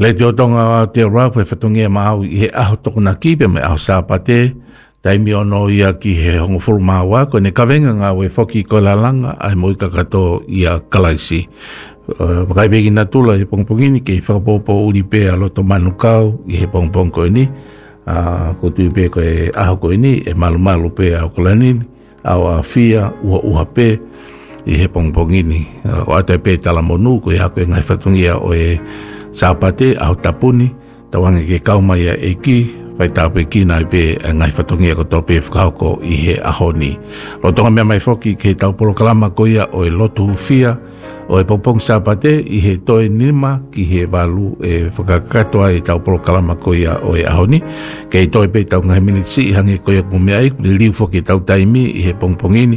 Le te otonga te rau pe whatungia mau i he aho tokuna ki pe me aho sāpate, taimi ono ia ki he hongo furu māua, ko ne kawenga ngā we whoki ko la langa, ai moi kakato ia kalaisi. Wakaibegi na tula i pongpongini ke i whakapopo uri pe a loto manukau i he pongpong ko ni, ko tui pe ko e aho ko ni, e malu pe a kolanini, au a fia, ua pe, i he pongpongini. O atai pe tala monu, ko i hako e ngai whatungia o e sāpate, au tapuni, tawangi ke kaumai a eki, whai tāpe kina i pe ngai whatungia ko tō pe whakauko i he ahoni. Rotonga mea mai whoki ke tau polo kalama ko ia o e lotu fia, o e popong sāpate i he toe nima ki he walu e whakakatoa i tau polo kalama ko ia o e ahoni. Ke i toe pe tau ngai minitsi i hangi ko ia kumea i, kuri liu whoki tau taimi i he pongpongini,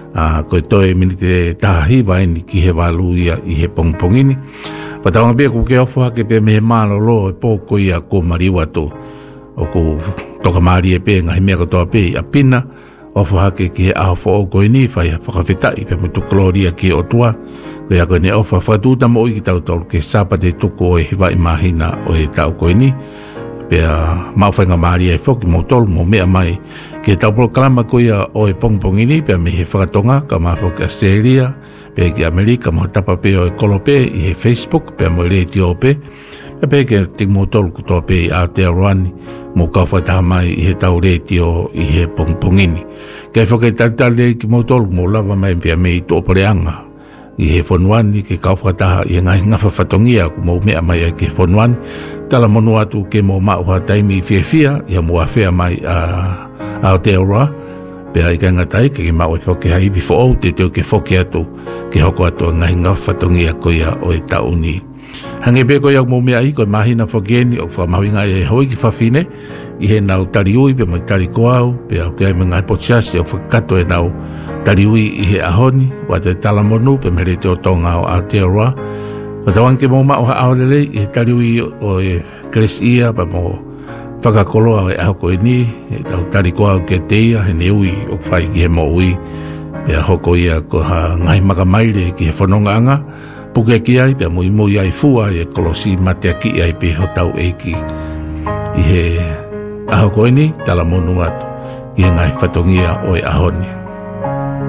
ko i toe minite tahi waini ki he walu ia i he pongpongini. Whatawanga bea ku ke ofo hake pe me he mālo lo e pōko ia ko mariwa tō. O ko toka maari e pe ngahi mea katoa pe a pina, ofo hake ki he aho fo o koe ni whai whakawhetai pe mutu kloria ki o tua. Ko ia koe ne ofa whatuta mo i ki tau tolu ke sāpate tuku o e hiwa i mahina o e tau koe ni. Pea mawhainga maari e whoki mo tolu mo mea mai. Ke tau polo kalama ko ia o e pongpongini pe me he whakatonga ka maa whoki Australia, pe ki Amerika mo tapa pe o e kolope i he Facebook, pe mo le ti o pe. Pe ke ting mo tolu kutoa pe i Aotearoani, mo kawhataha mai i he tau le ti o i he pongpongini. Ke whoki tatale ki mo tolu mo lava mai pe me i tō pareanga. I he whonuani ke kawhataha i ngahi ngawha whatongia ku mo mea mai ke whonuani. Tala monu atu ke mo mauha taimi i whiawhia, ia mo awhea mai a Aotearoa. Pea i ka ngatai ke mau e whoke hai vi who'ou te teo ke whoke atu, ke hoko atu ngahi ngawha whatongia ko ia o e tauni. Hange pe ko ia mo mea i ko mahina whokeni o whamawinga e hoi ki whawhine, i he nau tari ui pe mai tari koau, pea o ke ai mga potsiasi o whakato e nau tari ui i he ahoni, wa te tala monu pe mere te o tonga o Aotearoa. Patawang ke mo mauha aolele i he tari ui o e Kres ia pa mo whakakoloa e aho koe ni, e tau tari koau ke teia, he ne ui o whai ki he mo ui, pea hoko ia ko ha ngai makamaire ki he whanonga puke ki ai, pea mui ai fua e kolosi matea ki ai pe ho tau eiki. I he aho koe ni, tala monu atu, ki he ngai whatongia o e ahoni.